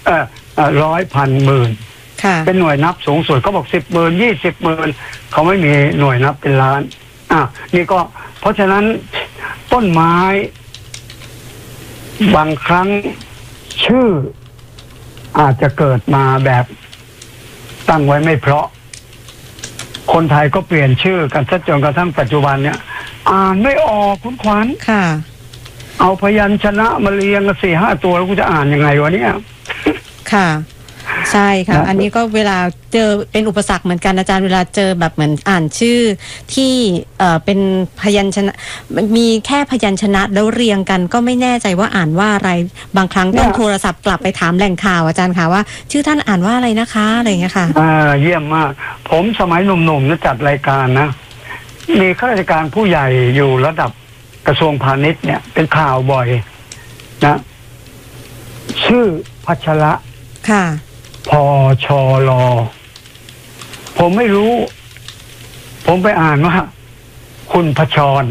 ร้อยพันหมื่นเป็นหน่วยนับสูงสุดเขาบอก10,000 20,000เขาไม่มีหน่วยนับเป็นล้านนี่ก็เพราะฉะนั้นต้นไม้บางครั้งชื่ออาจจะเกิดมาแบบตั้งไว้ไม่เพราะคนไทยก็เปลี่ยนชื่อกันซะจนกระทั่งปัจจุบันเนี่ยอ่านไม่ออกคุณขวัญเอาพยัญชนะมาเรียงกัน4-5 ตัวแล้วกูจะอ่านยังไงวะเนี่ยค่ะใช่ค่ะอันนี้ก็เวลาเจอเป็นอุปสรรคเหมือนกันอาจารย์เวลาเจอแบบเหมือนอ่านชื่อที่เป็นพยัญชนะมีแค่พยัญชนะแล้วเรียงกันก็ไม่แน่ใจว่าอ่านว่าอะไรบางครั้งต้องโทรศัพท์กลับไปถามแหล่งข่าวอาจารย์ค่ะว่าชื่อท่านอ่านว่าอะไรนะคะอะไรอย่างเงี้ยค่ะเยี่ยมมากผมสมัยหนุ่มๆจัดรายการนะมีข้าราชการผู้ใหญ่อยู่ระดับกระทรวงพาณิชย์เนี่ยเป็นข่าวบ่อยนะชื่อพัชระพชลผมไม่รู้ผมไปอ่านว่าคุณพชร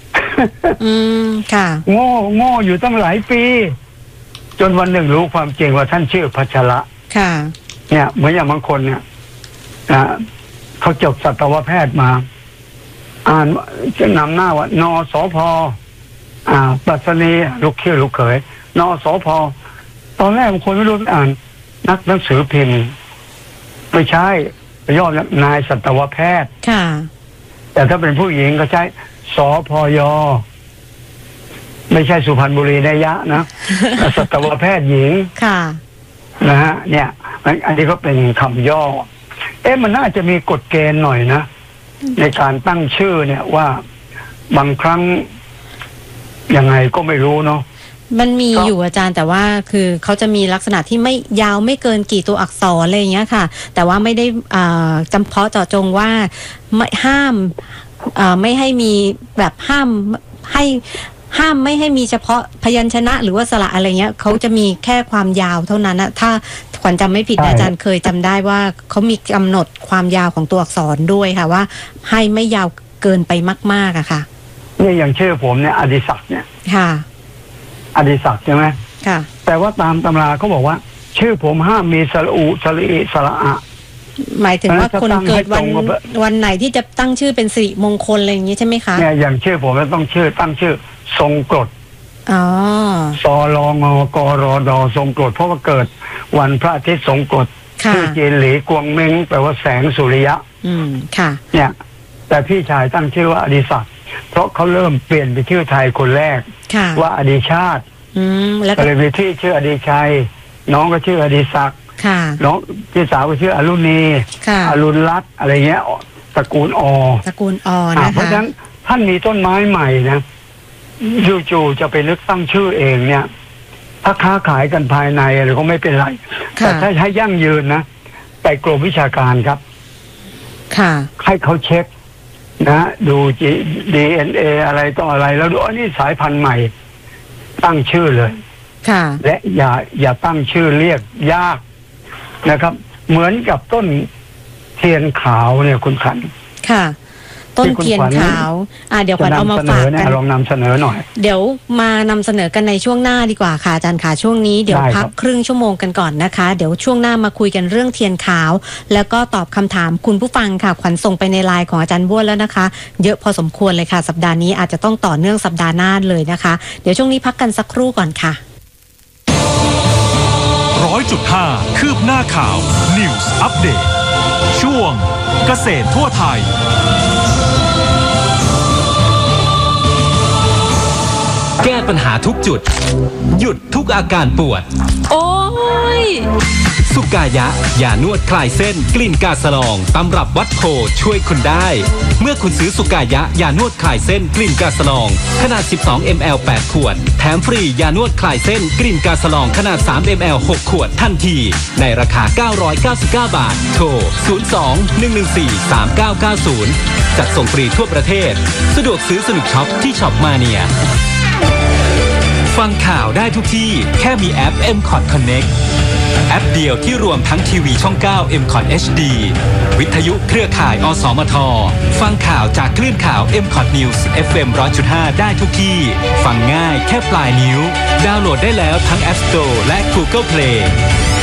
โง่อยู่ตั้งหลายปีจนวันหนึ่งรู้ความจริงว่าท่านชื่อพัชระเนี่ยเหมือนอย่างบางคนเนี่ยเขาจบสัตวแพทย์มาอ่านจะนำหน้าว่านสพปรัชนีลูกเขี้ยวลูกเขยนสพตอนแรกบางคนไม่รู้อ่านนักหนังสือพิมพ์ไม่ใช่ย่อนายสัตวแพทย์แต่ถ้าเป็นผู้หญิงก็ใช้สพยไม่ใช่สุพรรณบุรีนยะนะ สัตวแพทย์หญิงนะฮะเนี่ยอันนี้ก็เป็นคำย่อมันน่าจะมีกฎเกณฑ์หน่อยนะในการตั้งชื่อเนี่ยว่าบางครั้งยังไงก็ไม่รู้เนาะมันมีอยู่อาจารย์แต่ว่าคือเขาจะมีลักษณะที่ไม่ยาวไม่เกินกี่ตัวอักษรอะไรอย่างเงี้ยค่ะแต่ว่าไม่ได้จำเพาะเจาะจงว่าไม่ห้ามไม่ให้มีแบบห้ามไม่ให้มีเฉพาะพยัญชนะหรือว่าสระอะไรเงี้ยเขาจะมีแค่ความยาวเท่านั้นนะถ้าขวัญจำไม่ผิดอาจารย์เคยจำได้ว่าเขามีกำหนดความยาวของตัวอักษรด้วยค่ะว่าให้ไม่ยาวเกินไปมากๆอะค่ะนี่อย่างชื่อผมเนี่ยอดิศักดิ์เนี่ยอดิศักดิ์ใช่ไหมแต่ว่าตามตำราเขาบอกว่าชื่อผมห้ามมีสระอุสระอิสระอะหมายถึงว่าคนเกิดวันไหนที่จะตั้งชื่อเป็นสิริมงคลอะไรอย่างนี้ใช่ไหมคะเนี่ยอย่างชื่อผมต้องตั้งชื่อทรงกรดสลงกรดทรงกรดเพราะว่าเกิดวันพระอาทิตย์ทรงกรดชื่อจีนหลีกวงเม้งแปลว่าแสงสุริยะเนี่ยแต่พี่ชายตั้งชื่อว่าอดิศักดิ์เพราะเขาเริ่มเปลี่ยนไปชื่อไทยคนแรกว่าอดิชาติก็เลยมีที่ชื่ออดิชัยน้องก็ชื่ออดิศักดิ์น้องพี่สาวก็ชื่ออรุณีอรุณรัตน์อะไรเงี้ยตระกูลนะคะเพราะฉะนั้นท่านมีต้นไม้ใหม่นะจู่ๆจะไปนึกตั้งชื่อเองเนี่ยถ้าค้าขายกันภายในอะไรก็ไม่เป็นไรแต่ถ้าให้ยั่งยืนนะไปกรมวิชาการครับให้เขาเช็คนะดู DNA อะไรต่ออะไรแล้วดูอันนี้สายพันธุ์ใหม่ตั้งชื่อเลยและอย่าตั้งชื่อเรียกยากนะครับเหมือนกับต้นเทียนขาวเนี่ยคุณขันต้นเทียนขาวเดี๋ยวขวัญเอามาฝากกันลองนำเสนอหน่อยเดี๋ยวมานำเสนอกันในช่วงหน้าดีกว่าค่ะอาจารย์ค่ะช่วงนี้เดี๋ยวพักครึ่งชั่วโมงกันก่อนนะคะเดี๋ยวช่วงหน้ามาคุยกันเรื่องเทียนขาวแล้วก็ตอบคำถามคุณผู้ฟังค่ะขวัญส่งไปในไลน์ของอาจารย์บ้วนแล้วนะคะเยอะพอสมควรเลยค่ะสัปดาห์นี้อาจจะต้องต่อเนื่องสัปดาห์หน้าเลยนะคะเดี๋ยวช่วงนี้พักกันสักครู่ก่อนค่ะ 100.5 คืบหน้าข่าว News Update ช่วงเกษตรทั่วไทยแก้ปัญหาทุกจุดหยุดทุกอาการปวดโอ้ยสุกายะยานวดคลายเส้นกลิ่นกาสลองตำรับวัดโพช่วยคุณได้เมื่อคุณซื้อสุกายะยานวดคลายเส้นกลิ่นกาสลองขนาด12 ml 8 ขวดแถมฟรียานวดคลายเส้นกลิ่นกาสลองขนาด3 ml 6 ขวดทันทีในราคา999 บาทโทร02-114-3990จัดส่งฟรีทั่วประเทศสะดวกซื้อสนุกช็อปที่ช็อปมาเนียฟังข่าวได้ทุกที่แค่มีแอป MCOT Connect แอปเดียวที่รวมทั้งทีวีช่อง9 MCOT HD วิทยุเครือข่ายอสมทฟังข่าวจากคลื่นข่าว MCOT News FM 100.5 ได้ทุกที่ฟังง่ายแค่ปลายนิ้วดาวน์โหลดได้แล้วทั้ง App Store และ Google Play